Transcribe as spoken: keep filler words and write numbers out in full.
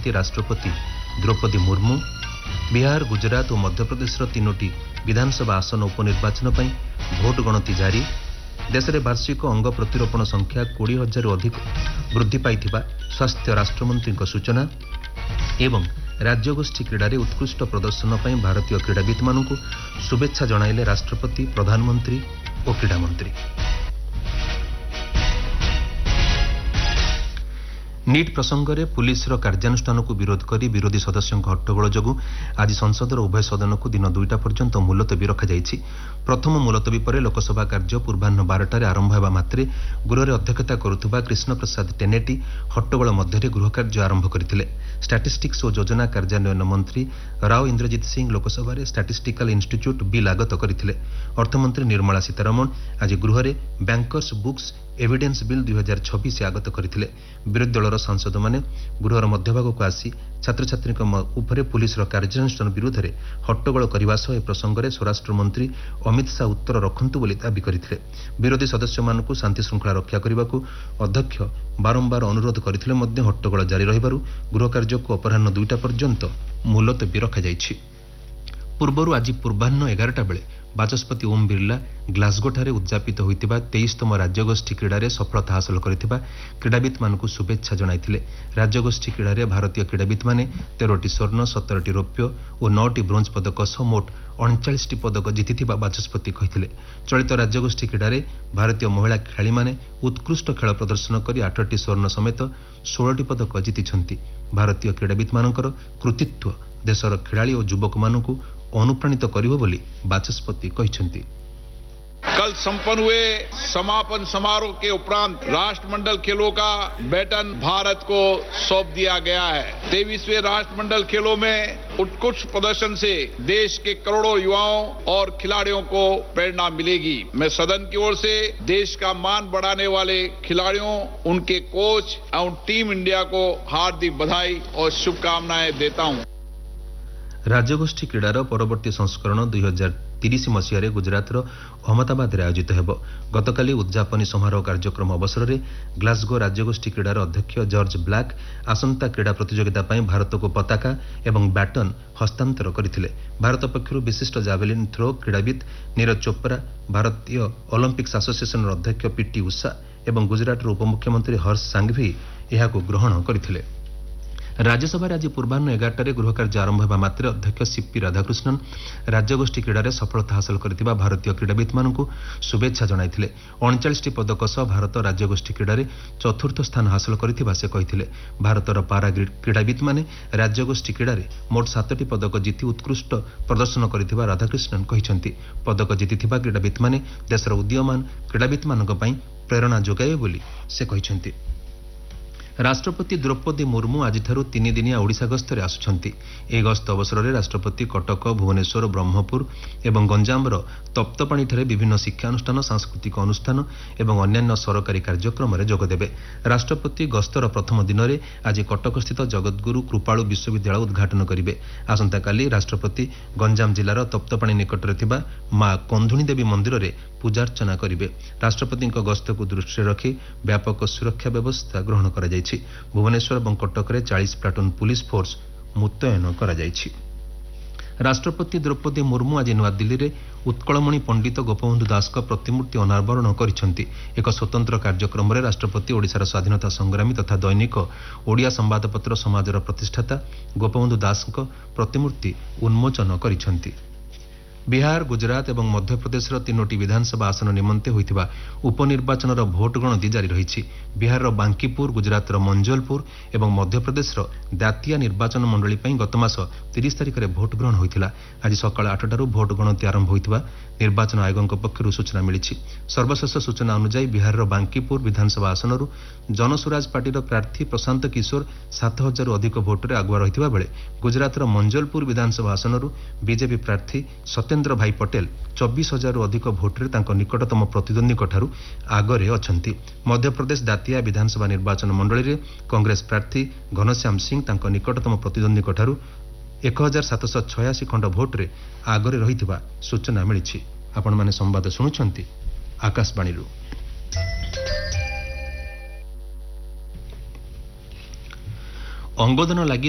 राष्ट्रपति द्रौपदी मुर्मू। बिहार, गुजरात और मध्यप्रदेश तीनोटी विधानसभा आसन उपनिर्वाचन पर भोट गणति जारी। देश में वार्षिक अंग प्रतिरोपण संख्या कोड़े हजार अधिक वृद्धि पाई स्वास्थ्य राष्ट्रमंत्री सूचना। एवं राज्यगोष्ठी क्रीड़ा उत्कृष्ट प्रदर्शन पर भारतीय क्रीड़ाविद मानू शुभेच्छा जणाइले राष्ट्रपति, प्रधानमंत्री और क्रीड़ा मंत्री। नीट प्रसंग में पुलिस कार्यानुष्ठान को विरोध कर विरोधी सदस्यों हट्टगोल जो आज संसदर उभय सदन को दिन दुईटा पर्यंत मुलतवी रखा। प्रथम मुलतवी पर लोकसभा कार्य पूर्वाह्न बारटार आरंभ होगा मात्रे गृह में अध्यक्षता करुवा कृष्ण प्रसाद टेनेटी हट्टगोल मध्य गृह कार्य आरंभ करते। स्टाटिस्टिक्स और योजना कार्यान्वयन मंत्री Rao Inderjit Singh Lok Sabha statistical institute bill आगत करते। अर्थमंत्री निर्मला सीतारमण आज गृह में बैंकर्स बुक्स एविडेंस बिल दुई हजार छब्बीस आगत करते। विरोधी दलर सांसद मैंने गृहर मध्यभाग को आसी छात्र छात्री उपर पुलिस कार्यानुष्ठान विरोध में हट्टगोल करने सह ए प्रसंग में स्वराष्ट्र मंत्री अमित शाह उत्तर रखंतु बोली दाबी करते। विरोधी सदस्य मानू शांति श्रृंखला रक्षा करने को अध्यक्ष बारंबार अनुरोध करते हट्टगोल जारी रहिबारु गृह कार्य को अपराह्न दुईटा पर्यंत मुलतवी रखा जायछि। पूर्वर आज पूर्वाह्न एगारटा बेले बाचस्पति ओम बिरला ग्लासगोठारे उद्यापित होइतिबा तेईसतम राज्यगोष्ठी क्रीड़ा सफलता हासिल करथिबा क्रीड़ाविद मानकु शुभेच्छा जणाइथिले। राज्यगोष्ठी क्रीड़ा भारतीय क्रीड़ाविद माने तेरहटी स्वर्ण, सतरटी रौप्य और नौटी ब्रोंज पदक सह मोट अड़चाश पदक जीतिथिबा बाचस्पति कहिथिले। चलित राज्यगोष्ठी क्रीड़ा भारतीय महिला खेलाड़ी माने उत्कृष्ट खेल प्रदर्शन कर आठटी स्वर्ण समेत षोलटी पदक जीतिछंती। भारतीय क्रीड़ाविद मानकर कृतित्व देशर खेलाड़ी और युवक मानकु अनुप्राणित करिवो बोली बाचस्पति कहिसेंती। कल संपन्न हुए समापन समारोह के उपरांत राष्ट्रमंडल खेलों का बैटन भारत को सौंप दिया गया है। तेईसवें राष्ट्रमंडल खेलों में उत्कृष्ट प्रदर्शन से देश के करोड़ों युवाओं और खिलाड़ियों को प्रेरणा मिलेगी। मैं सदन की ओर से देश का मान बढ़ाने वाले खिलाड़ियों, उनके कोच और टीम इंडिया को हार्दिक बधाई और शुभकामनाएं देता हूं। राज्यगोष्ठी क्रीड़ार परवर्ती संस्करण दुई हजार तीस मसीह गुजरातर अहमदाबाद आयोजित होब। गतकाली उद्यापनी समारोह कार्यक्रम अवसर में ग्लासगो राज्यगोष्ठी क्रीड़ार अध्यक्ष जॉर्ज ब्लैक आसंता क्रीड़ा प्रतियोगिता भारत को पताका एवं बैटन हस्तांतर करथिले। भारत पक्षर विशिष्ट जावेलिन थ्रो क्रीड़ाविद नीरज चोपड़ा, भारतीय ओलंपिक्स एसोसिएशन अध्यक्ष पीटी उषा एवं गुजरात उपमुख्यमंत्री हर्ष सांघवी यहां ग्रहण करथिले। राज्यसभा आज पूर्वाह्न एगारटार गृह कार्य आरंभ होगा मात्र अध्यक्ष सीपी राधाकृष्णन राज्यगोष्ठी क्रीड़ा सफलता हासिल करथिबा भारतीय क्रीड़ाविद मानकु शुभेच्छा जणाइथिले। अड़चाश पदक सह भारत राज्यगोष्ठी क्रीड़ा चतुर्थ स्थान हासिल करथिबा से कहिथिले। भारतर पारा क्रीड़ाविद माने राज्यगोष्ठी क्रीड़ा मोट सातटी पदक जीति उत्कृष्ट प्रदर्शन करथिबा राधाकृष्णन कहिसेंती। पदक जीतिथिबा क्रीड़ाविद माने देशर उदीयमान क्रीड़ाविद मानक पई प्रेरणा जोगाइबे बोली से कहिसेंती। राष्ट्रपति द्रौपदी मुर्मू आज तीन दिनिया ओडिशा गस्त में आसुछंती। ए गस्त अवसर में राष्ट्रपति कटक, भुवनेश्वर, ब्रह्मपुर एवं गंजामर तप्तपाणी ठारे विभिन्न शिक्षानुष्ठान, सांस्कृतिक अनुष्ठान एवं अन्यान्य सरकारी कार्यक्रम में जोगदेवे। राष्ट्रपति गस्तर प्रथम दिन में आज कटक स्थित जगतगुरु कृपालु विश्वविद्यालय उद्घाटन करेंगे। आसंता काली राष्ट्रपति गंजाम जिलार तप्तपाणी निकट में मां कंधुणी देवी मंदिर में पूजार्चना करेंगे। राष्ट्रपति गस्त को दृष्टि रखी व्यापक सुरक्षा व्यवस्था ग्रहण कर भुवनेश्वर और कटक में चालीस प्लाटून पुलिस फोर्स मुतयन कर। राष्ट्रपति द्रौपदी मुर्मू आज नूआदिल्ली में उत्कलमणि पंडित गोपबंधु दास प्रतिमूर्ति अनावरण करिसेंती। एक स्वतंत्र कार्यक्रम में राष्ट्रपति ओडिशार स्वाधीनता संग्रामी तथा दैनिक ओडिया संवादपत्र समाजर प्रतिष्ठाता गोपबंधु दास प्रतिमूर्ति उन्मोचन करिसेंती। बिहार, गुजरात और मध्यप्रदेश तीनोटी विधानसभा आसन निमंते होइतिबा उपनिर्वाचन भोट गणति जारी रही। बिहार बांकीपुर, गुजरात मंजलपुर और मध्यप्रदेश दातिया निर्वाचन मंडली गत मास तीस तारिख में भोट ग्रहण होता। आज सकाल आठटार भोट गणति आरंभ होता निर्वाचन आयोग पक्षर सूचना मिली। सर्वशेष सूचना अनुसार बिहार बांकीपुर विधानसभा आसन जनसुराज पार्टी प्रार्थी प्रशांत किशोर सात हजार अधिक भोट्रे आगुआ रही बेले गुजरात मंजलपुर विधानसभा आसन बीजेपी प्रार्थी सत्येंद्र भाई पटेल चौबीस हजार अधिक भोट्रे निकटतम प्रतिद्वंदी आगरे अछंती। मध्यप्रदेश दातिया विधानसभा निर्वाचन मंडली में कांग्रेस प्रार्थी घनश्याम सिंह निकटतम प्रतिद्वंदी एक हजार सातश छयासी खंड भोट्रे आगरे रही सूचना मिली। आपण माने संवाद शुणुछंती आकाशवाणी। अंगदान लगी